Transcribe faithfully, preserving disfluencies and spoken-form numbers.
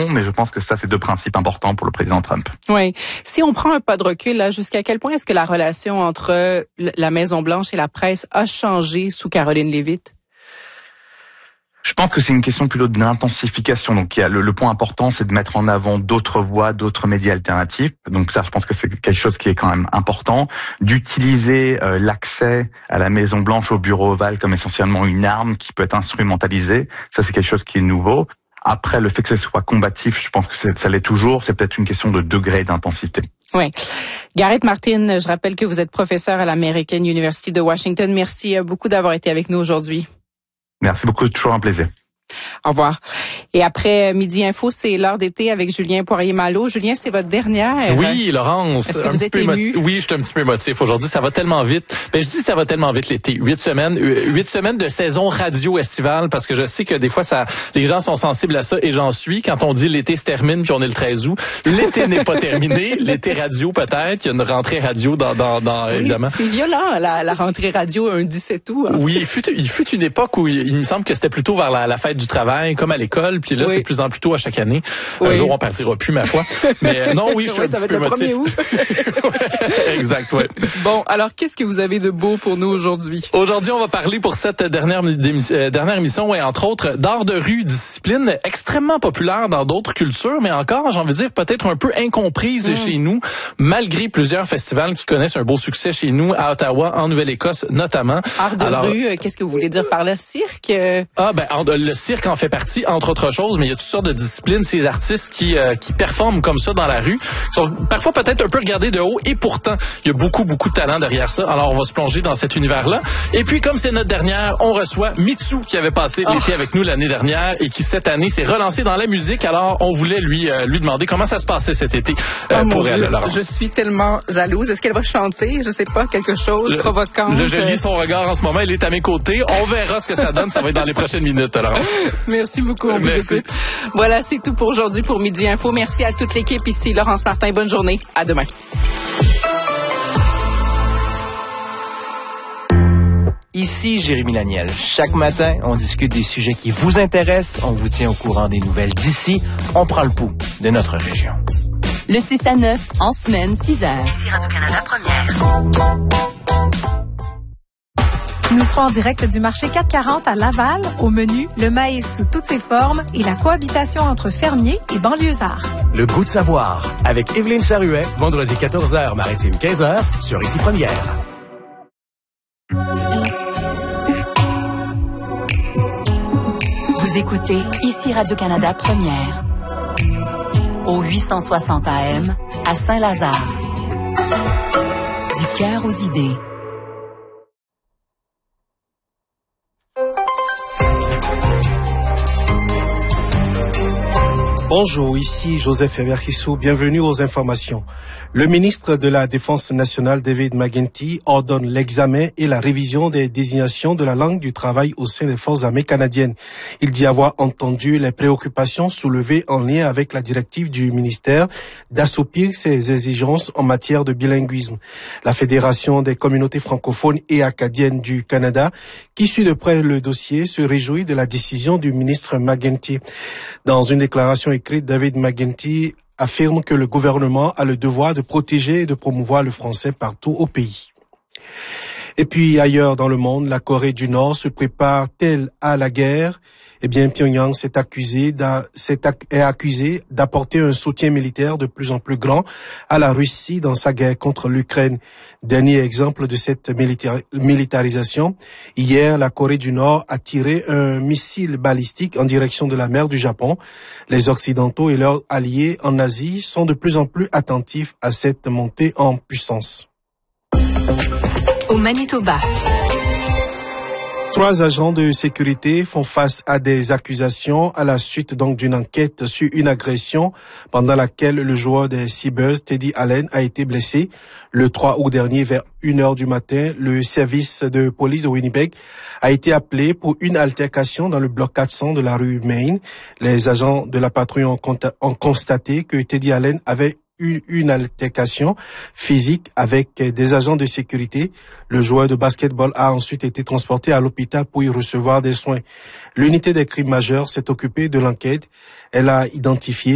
non, mais je pense que ça, c'est deux principes importants pour le président Trump. Oui. Si on prend un pas de recul, là, jusqu'à quel point est-ce que la relation entre la Maison-Blanche et la presse a changé sous Caroline Leavitt? Je pense que c'est une question plutôt d'intensification. Donc, il y a le, le point important, c'est de mettre en avant d'autres voies, d'autres médias alternatifs. Donc ça, je pense que c'est quelque chose qui est quand même important. D'utiliser euh, l'accès à la Maison-Blanche, au bureau ovale, comme essentiellement une arme qui peut être instrumentalisée. Ça, c'est quelque chose qui est nouveau. Après, le fait que ce soit combatif, je pense que c'est, ça l'est toujours. C'est peut-être une question de degré d'intensité. Oui. Gareth Martin, je rappelle que vous êtes professeur à l'American University de Washington. Merci beaucoup d'avoir été avec nous aujourd'hui. Merci beaucoup, toujours un plaisir. Au revoir. Et après Midi Info, c'est l'heure d'été avec Julien Poirier-Malo. Julien, c'est votre dernière. Oui, Laurence. Est-ce que vous êtes ému? Oui, je suis un petit peu émotif. Aujourd'hui, ça va tellement vite. Ben, je dis ça va tellement vite l'été. Huit semaines, huit semaines de saison radio estivale, parce que je sais que des fois, ça, les gens sont sensibles à ça, et j'en suis. Quand on dit l'été se termine, puis on est le treize août, l'été n'est pas terminé. L'été radio, peut-être. Il y a une rentrée radio dans, dans, dans oui, évidemment. C'est violent, la, la rentrée radio un dix-sept août. Hein. Oui, il fut, il fut une époque où il, il me semble que c'était plutôt vers la, la fête du travail, comme à l'école, puis là, oui. C'est de plus en plus tôt à chaque année. Oui. Un jour, on partira plus, ma foi. Mais non, oui, je suis oui, un petit peu émotif. Exact, oui. Bon, alors, qu'est-ce que vous avez de beau pour nous aujourd'hui? Aujourd'hui, on va parler pour cette dernière, euh, dernière émission, ouais, entre autres, d'art de rue, discipline extrêmement populaire dans d'autres cultures, mais encore, j'ai envie de dire, peut-être un peu incomprise mm. chez nous, malgré plusieurs festivals qui connaissent un beau succès chez nous, à Ottawa, en Nouvelle-Écosse, notamment. Art de alors, rue, qu'est-ce que vous voulez dire par le cirque? Ah, ben, le cirque en fait partie, entre autres choses, mais il y a toutes sortes de disciplines, ces artistes qui euh, qui performent comme ça dans la rue, qui sont parfois peut-être un peu regardés de haut, et pourtant, il y a beaucoup, beaucoup de talent derrière ça. Alors, on va se plonger dans cet univers-là. Et puis, comme c'est notre dernière, on reçoit Mitsou, qui avait passé oh. l'été avec nous l'année dernière et qui, cette année, s'est relancé dans la musique. Alors, on voulait lui euh, lui demander comment ça se passait cet été euh, oh, pour elle, Dieu, Laurence. Je suis tellement jalouse. Est-ce qu'elle va chanter? Je sais pas, quelque chose le, provocant. Le, je lis son regard en ce moment. Elle est à mes côtés. On verra ce que ça donne. Ça va être dans les prochaines minutes, Laurence. Merci beaucoup. On vous écoute. Voilà, c'est tout pour aujourd'hui pour Midi Info. Merci à toute l'équipe ici. Laurence Martin, bonne journée. À demain. Ici Jérémy Laniel. Chaque matin, on discute des sujets qui vous intéressent. On vous tient au courant des nouvelles d'ici. On prend le pouls de notre région. Le six à neuf, en semaine, six heures. Ici Radio-Canada Première. Nous serons en direct du marché quatre cent quarante à Laval. Au menu, le maïs sous toutes ses formes et la cohabitation entre fermiers et banlieusards. Le goût de savoir avec Evelyne Charuet, vendredi quatorze heures, maritime quinze heures, sur Ici Première. Vous écoutez Ici Radio-Canada Première. Au huit cent soixante A M, à Saint-Lazare. Du cœur aux idées. Bonjour, ici Joseph Eberkissou, bienvenue aux informations. Le ministre de la Défense nationale, David McGuinty, ordonne l'examen et la révision des désignations de la langue du travail au sein des forces armées canadiennes. Il dit avoir entendu les préoccupations soulevées en lien avec la directive du ministère d'assouplir ses exigences en matière de bilinguisme. La Fédération des communautés francophones et acadiennes du Canada, qui suit de près le dossier, se réjouit de la décision du ministre McGuinty. Dans une déclaration écrite, David McGuinty affirme que le gouvernement a le devoir de protéger et de promouvoir le français partout au pays. Et puis ailleurs dans le monde, la Corée du Nord se prépare-t-elle à la guerre? Eh bien, Pyongyang s'est accusé est accusé d'apporter un soutien militaire de plus en plus grand à la Russie dans sa guerre contre l'Ukraine. Dernier exemple de cette milita- militarisation, hier, la Corée du Nord a tiré un missile balistique en direction de la mer du Japon. Les Occidentaux et leurs alliés en Asie sont de plus en plus attentifs à cette montée en puissance. Au Manitoba. Trois agents de sécurité font face à des accusations à la suite donc d'une enquête sur une agression pendant laquelle le joueur des Seabirds, Teddy Allen, a été blessé. Le trois août dernier, vers une heure du matin, le service de police de Winnipeg a été appelé pour une altercation dans le bloc quatre cents de la rue Main. Les agents de la patrouille ont, ont constaté que Teddy Allen avait eu une altercation physique avec des agents de sécurité. Le joueur de basketball a ensuite été transporté à l'hôpital pour y recevoir des soins. L'unité des crimes majeurs s'est occupée de l'enquête. Elle a identifié